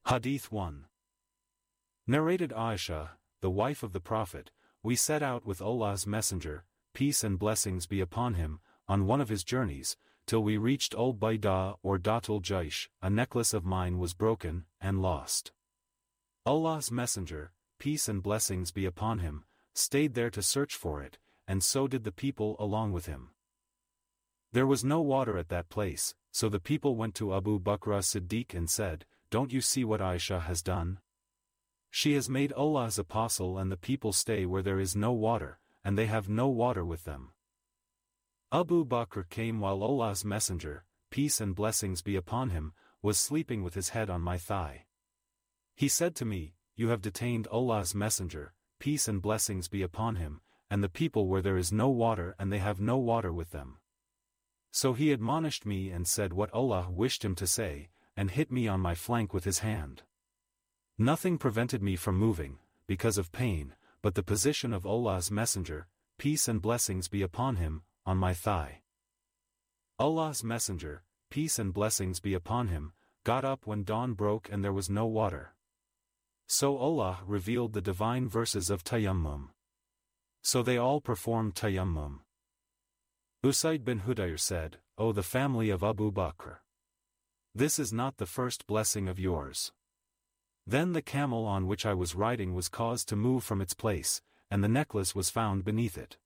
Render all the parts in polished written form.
Hadith 1. Narrated Aisha, the wife of the Prophet, we set out with Allah's Messenger, peace and blessings be upon him, on one of his journeys, till we reached Al-Bayda or Datul Jaish. A necklace of mine was broken, and lost. Allah's Messenger, peace and blessings be upon him, stayed there to search for it, and so did the people along with him. There was no water at that place, so the people went to Abu Bakr as-Siddiq and said, "Don't you see what Aisha has done? She has made Allah's apostle and the people stay where there is no water, and they have no water with them." Abu Bakr came while Allah's Messenger, peace and blessings be upon him, was sleeping with his head on my thigh. He said to me, "You have detained Allah's Messenger, peace and blessings be upon him, and the people where there is no water and they have no water with them." So he admonished me and said what Allah wished him to say, and hit me on my flank with his hand. Nothing prevented me from moving, because of pain, but the position of Allah's Messenger, peace and blessings be upon him, on my thigh. Allah's Messenger, peace and blessings be upon him, got up when dawn broke and there was no water. So Allah revealed the divine verses of Tayammum. So they all performed Tayammum. Usaid bin Hudayr said, "O the family of Abu Bakr! This is not the first blessing of yours." Then the camel on which I was riding was caused to move from its place, and the necklace was found beneath it.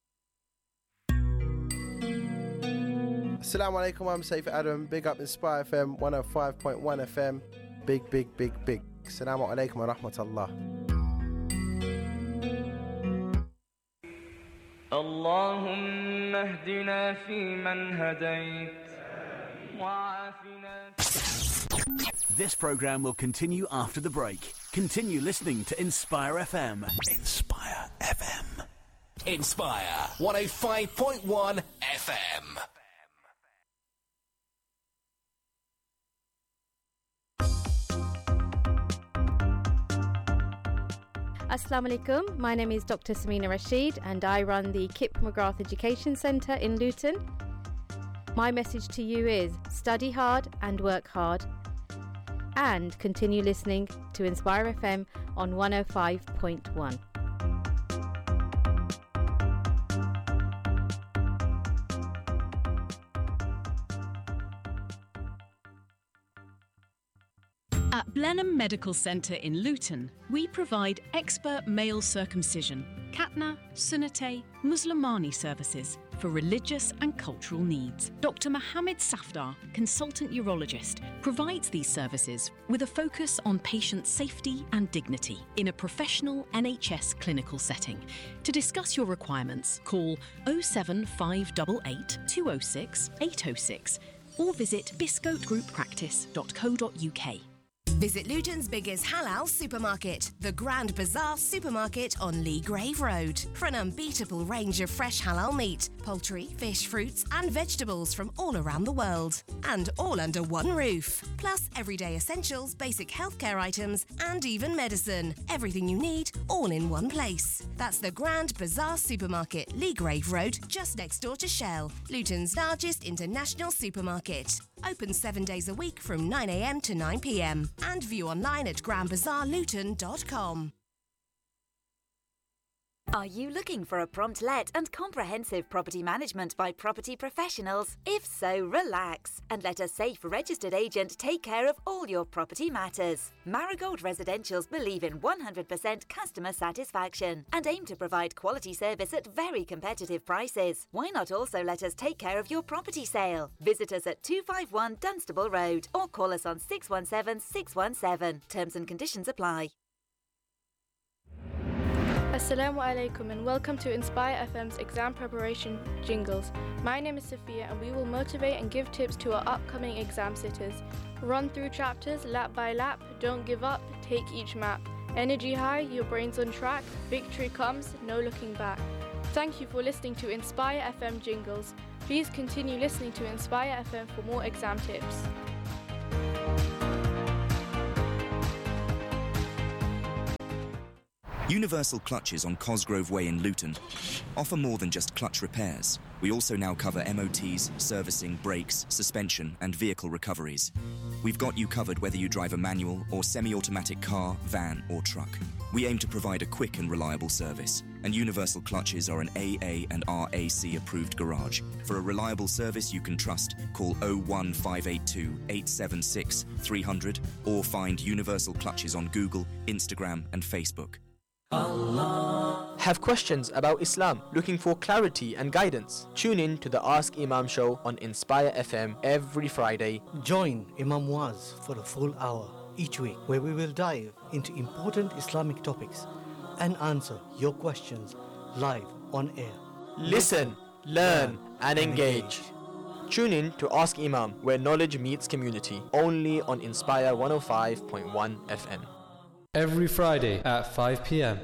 Assalamu alaikum, I'm Saif Adam. Big up Inspire FM 105.1 FM. Big, big, big, big. Assalamu alaikum wa rahmatullah. اللهم اهدنا فيمن هديت وعافنا. This program will continue after the break. Continue listening to Inspire FM. Inspire FM. Inspire 105.1 FM. Assalamu alaikum, my name is Dr. Samina Rashid and I run the Kip McGrath Education Centre in Luton. My message to you is study hard and work hard, and continue listening to Inspire FM on 105.1. At Blenheim Medical Centre in Luton, we provide expert male circumcision, Khatna, Sunnate, Muslimani services for religious and cultural needs. Dr. Mohammed Safdar, consultant urologist, provides these services with a focus on patient safety and dignity in a professional NHS clinical setting. To discuss your requirements, call 07588 206 806 or visit biscotegrouppractice.co.uk. Visit Luton's biggest halal supermarket, the Grand Bazaar Supermarket on Lee Grave Road, for an unbeatable range of fresh halal meat, poultry, fish, fruits and vegetables from all around the world. And all under one roof. Plus everyday essentials, basic healthcare items and even medicine. Everything you need, all in one place. That's the Grand Bazaar Supermarket, Lee Grave Road, just next door to Shell, Luton's largest international supermarket. Open 7 days a week from 9 a.m. to 9 p.m. and view online at grandbazaarluton.com. Are you looking for a prompt let and comprehensive property management by property professionals? If so, relax and let a safe registered agent take care of all your property matters. Marigold Residentials believe in 100% customer satisfaction and aim to provide quality service at very competitive prices. Why not also let us take care of your property sale? Visit us at 251 Dunstable Road or call us on 617 617. Terms and conditions apply. Assalamu alaikum and welcome to Inspire FM's exam preparation jingles. My name is Sophia and we will motivate and give tips to our upcoming exam sitters. Run through chapters lap by lap, don't give up, take each map. Energy high, your brain's on track, victory comes, no looking back. Thank you for listening to Inspire FM jingles. Please continue listening to Inspire FM for more exam tips. Universal Clutches on Cosgrove Way in Luton offer more than just clutch repairs. We also now cover MOTs, servicing, brakes, suspension and vehicle recoveries. We've got you covered whether you drive a manual or semi-automatic car, van or truck. We aim to provide a quick and reliable service, and Universal Clutches are an AA and RAC approved garage. For a reliable service you can trust, call 01582 876 300 or find Universal Clutches on Google, Instagram and Facebook. Have questions about Islam, looking for clarity and guidance? Tune in to the Ask Imam show on Inspire FM every Friday. Join Imam Muaz for a full hour each week, where we will dive into important Islamic topics and answer your questions live on air. Listen, learn and engage. Tune in to Ask Imam, where knowledge meets community, only on Inspire 105.1 FM. Every Friday at 5 p.m.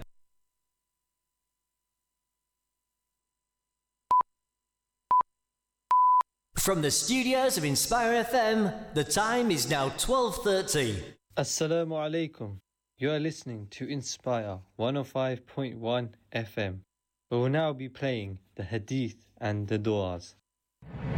From the studios of Inspire FM, the time is now 12:30. Assalamu alaikum. You are listening to Inspire 105.1 FM. We will now be playing the Hadith and the Du'as.